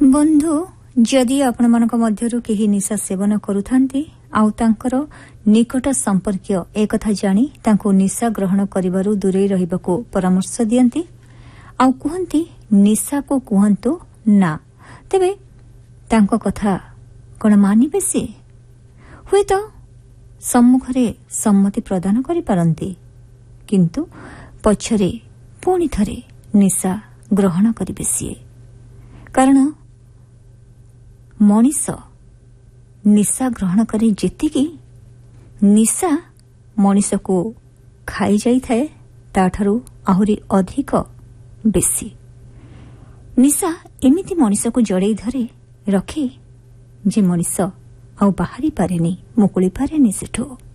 बंधु जदि आपण मानक मध्यरु केही निशा सेवन करुथांती आउ तांकर निकट संपर्कीय एकथा जानी तांको निशा ग्रहण करिबारु दूरे रहिबाको परामर्श दियंती आउ कुहंती निशा को कुहंतो ना तेबे तांको कथा कोन मानिबे से हुए तो सम्मुखरे सम्मति प्रदान करि पारंती किंतु पछरे पुणी थरे निशा ग्रहण करिबे से कारण मनीष निशा ग्रहण करे जेतिकी निशा मनीष को खाई जाई थाए ताठारु आहुरी अधिक बेसी निशा एमिति मनीष को जड़े धरे रखे जे मनीष आउ बाहरी पारेनी मुकुली पारेनी सेठो।